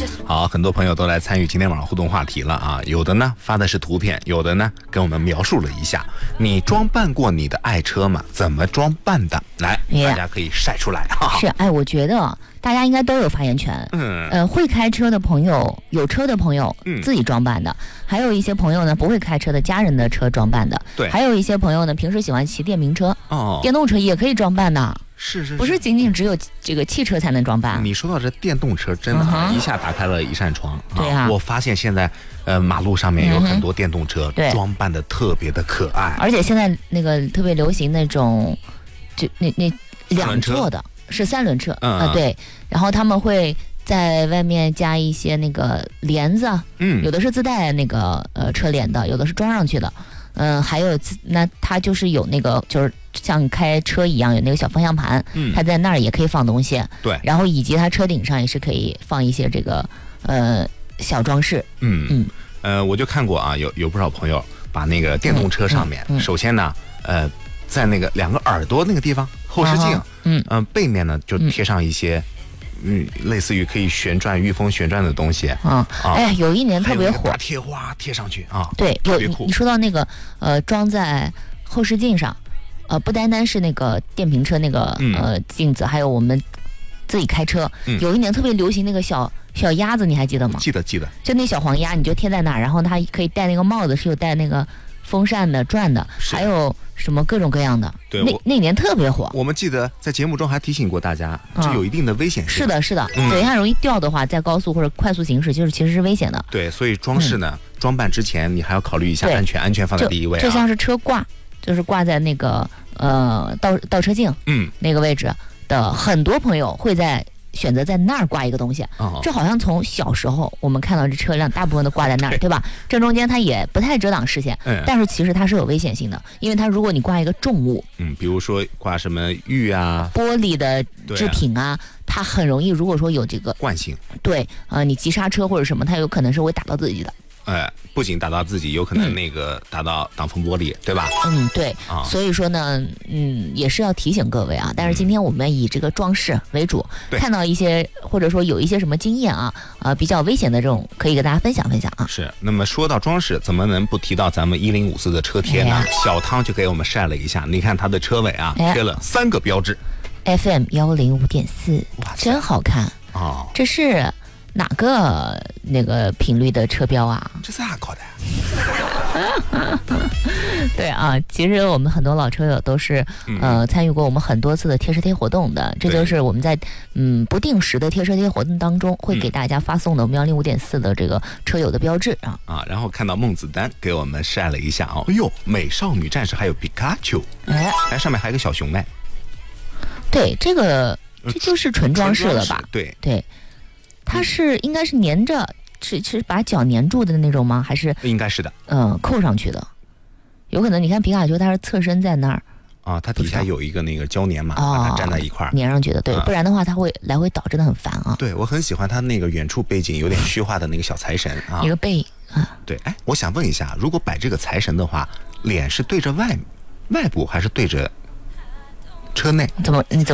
好，很多朋友都来参与今天晚上互动话题了啊，有的呢发的是图片，有的呢跟我们描述了一下，你装扮过你的爱车吗？怎么装扮的？来，大家可以晒出来啊。 是，哎，我觉得大家应该都有发言权。会开车的朋友，有车的朋友，自己装扮的，还有一些朋友呢不会开车的，家人的车装扮的， 对， 还有一些朋友呢平时喜欢骑电瓶车，电动车也可以装扮的。 是， 不是仅仅只有这个汽车才能装扮。 你说到这电动车，真的一下打开了一扇窗。 对啊， 我发现现在马路上面有很多电动车，装扮的特别的可爱。 而且现在那个特别流行那种，就那两座的，是三轮车对，然后他们会在外面加一些那个帘子，有的是自带那个车帘的，有的是装上去的。还有那它就是有那个就是像开车一样有那个小方向盘，它在那儿也可以放东西， 对， 然后以及它车顶上也是可以放一些这个小装饰。 我就看过啊，有不少朋友把那个电动车上面，首先呢在那个两个耳朵那个地方后视镜，背面呢就贴上一些类似于可以旋转御风旋转的东西哎，有一年特别火， 大贴花贴上去啊， 对，你说到那个装在后视镜上，不单单是那个电瓶车那个镜子，还有我们自己开车，有一年特别流行那个小鸭子，你还记得吗？记得， 就那小黄鸭，你就贴在那儿，然后它可以戴那个帽子，是有戴那个风扇的转的，还有什么各种各样的。 对， 那年特别火。 我们记得在节目中还提醒过大家，这有一定的危险性。 是的，对，它容易掉的话，在高速或者快速行驶，其实是危险的。 对，所以装饰呢，装扮之前你还要考虑一下安全放在第一位。 就像是车挂，就是挂在那个倒车镜，那个位置的，很多朋友会选择在那儿挂一个东西，这好像从小时候我们看到这车辆大部分都挂在那儿，对吧？正中间它也不太遮挡视线，但是其实它是有危险性的，因为它如果你挂一个重物， 比如说挂什么玉啊、 玻璃的制品啊，它很容易，如果说有这个惯性， 对，你急刹车或者什么，它有可能是会打到自己的。 不仅打到自己，有可能那个打到挡风玻璃，对吧？ 对，所以说呢，也是要提醒各位啊。但是今天我们以这个装饰为主，看到一些或者说有一些什么经验啊，比较危险的这种，可以给大家分享分享啊。 是。那么说到装饰，怎么能不提到咱们1054的车贴呢？小汤就给我们晒了一下，你看它的车尾啊，贴了3个标志 ，FM 105.4，真好看哦。 这是哪个那个频率的车标啊？ 这咋搞的？ 对啊，其实我们很多老车友都是参与过我们很多次的贴车贴活动的，这就是我们在不定时的贴车贴活动当中会给大家发送的我们105.4的这个车友的标志啊。 然后看到孟子丹给我们晒了一下哎呦，美少女战士还有皮卡丘，上面还有个小熊呢。 对，这就是纯装饰了吧？ 对。 它是应该是粘着，是把脚粘住的那种吗？还是应该是的， 扣上去的，有可能。你看皮卡丘，它是侧身在那儿它底下有一个那个胶粘嘛，把它粘在一块儿， 粘上去的。对，不然的话它会来回倒，真的很烦啊。 对，我很喜欢它那个远处背景有点虚化的那个小财神啊， 一个背影啊。 对，我想问一下，如果摆这个财神的话，脸是对着外部还是对着车内？ 你怎么